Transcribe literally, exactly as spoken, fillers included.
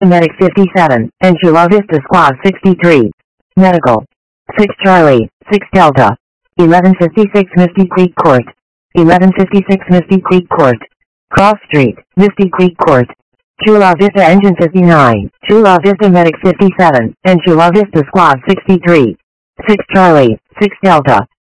Medic fifty-seven, and Chula Vista Squad sixty-three. Medical. six Charlie, six Delta. eleven fifty-six Misty Creek Court. eleven fifty-six Misty Creek Court. Cross Street, Misty Creek Court. Chula Vista Engine fifty-nine, Chula Vista Medic fifty-seven, and Chula Vista Squad sixty-three. six Charlie, six Delta.